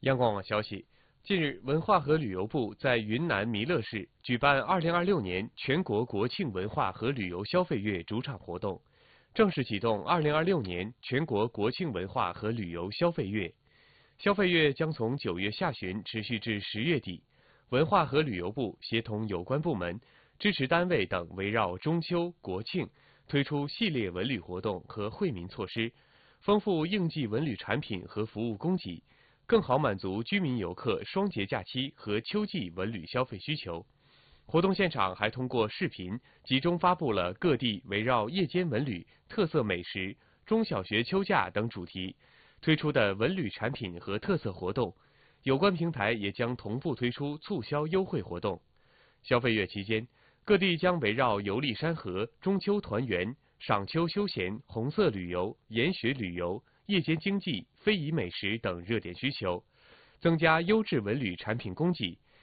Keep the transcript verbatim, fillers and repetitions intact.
央广网消息，近日，文化和旅游部在云南弥勒市举办二零二六年全国国庆文化和旅游消费月主场活动，正式启动二零二六年全国国庆文化和旅游消费月。消费月将从九月下旬持续至十月底。文化和旅游部协同有关部门、支持单位等，围绕中秋、国庆推出系列文旅活动和惠民措施，丰富应季文旅产品和服务供给，更好满足居民游客双节假期和秋季文旅消费需求。活动现场还通过视频集中发布了各地围绕夜间文旅、特色美食、中小学秋假等主题推出的文旅产品和特色活动。有关平台也将同步推出促销优惠活动。消费月期间，各地将围绕游历山河、中秋团圆、赏秋休闲、红色旅游、研学旅游、夜间经济、非遗美食等热点需求，增加优质文旅产品供给，